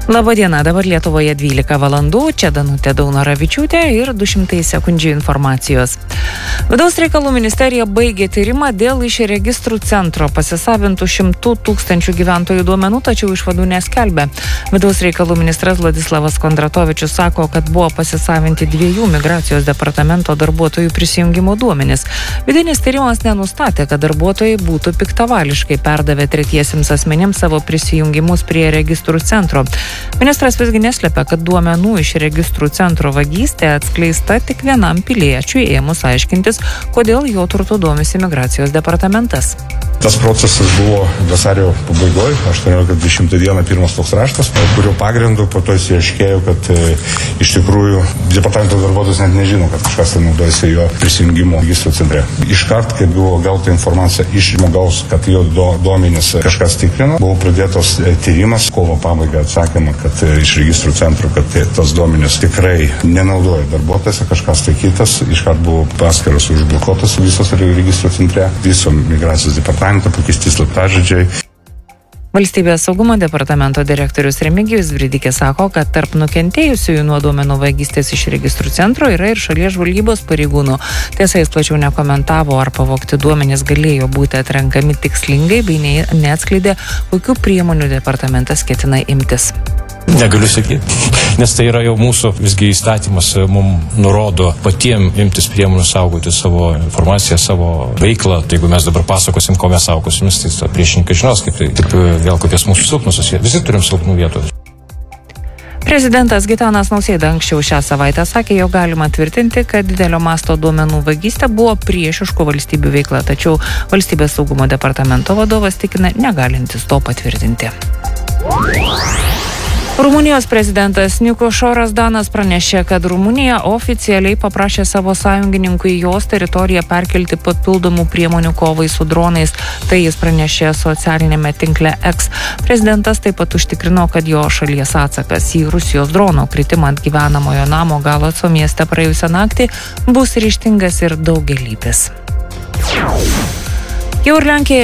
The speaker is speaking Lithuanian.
Labadiena, dabar Lietuvoje 12 valandų, čia Danutė Daunoravičiūtė ir 200 sekundžių informacijos. Vidaus reikalų ministerija baigė tyrimą dėl iš registrų centro pasisavintų 100 000 gyventojų duomenų, tačiau išvadų neskelbė. Vidaus reikalų ministras Vladislavas Kondratovičius sako, kad buvo pasisavinti 2 migracijos departamento darbuotojų prisijungimo duomenys. Vidinis tyrimas nenustatė, kad darbuotojai būtų piktavališkai perdavę tretiesiems asmenims savo prisijungimus prie registrų centro. Ministras visgi neslepia, kad duomenų iš registrų centro vagystė atskleista tik vienam piliečiui ėmus aiškintis, kodėl jo turtu domisi migracijos departamentas. Tas procesas buvo vasario pabaigoje, 18-20 dieną pirmas toks raštas, kurio pagrindu po to įsiaiškėjo, kad iš tikrųjų departamento darbuotojas net nežino, kad kažkas naudojasi jo prisijungimo registrų centre. Iškart, kai buvo gauta informacija iš žmogaus, kad jo duomenis kažkas tikrino, buvo pradėtos tyrimas, kovo pabaiga atsakymą, kad iš registrų centro, kad tas duomenis tikrai nenaudoja darbuotojas, kažkas tai kitas, iškart buvo paskiras užblokuotas visos registrų centre, viso migracijos departamento pakeisti slaptažodžiai. Valstybės saugumo departamento direktorius Remigijus Vridikis sako, kad tarp nukentėjusiųjų nuo duomenų vagystės iš registrų centro yra ir šalies žvalgybos pareigūnų. Tiesa, jis plačiau nekomentavo, ar pavogti duomenys galėjo būti atrenkami tikslingai, bei neatskleidė, kokių priemonių departamentas ketina imtis. Negaliu sakyti, nes tai yra jau mūsų visgi įstatymas mums nurodo patiem imtis priemonių saugoti savo informaciją, savo veiklą. Tai jeigu mes dabar pasakosim, ko mes saugosim, tai priešininkai žinos, kaip tai vėl kokias mūsų silpnusios. Visi turim silpnų vietų. Prezidentas Gitanas Nausėda anksčiau šią savaitę sakė, jog galima tvirtinti, kad didelio masto duomenų vagystė buvo priešiškų valstybių veikla, tačiau Valstybės saugumo departamento vadovas tikina negalintis to patvirtinti. Rumunijos prezidentas Nicoșoras Danas pranešė, kad Rumunija oficialiai paprašė savo sąjungininkų į jos teritoriją perkelti papildomų priemonių kovai su dronais. Tai jis pranešė socialinėme tinkle X. Prezidentas taip pat užtikrino, kad jo šalies atsakas į Rusijos drono kritimą ant gyvenamojo namo Galaco mieste praėjusią naktį bus ryžtingas ir daugialypis. Jau ir Lenkija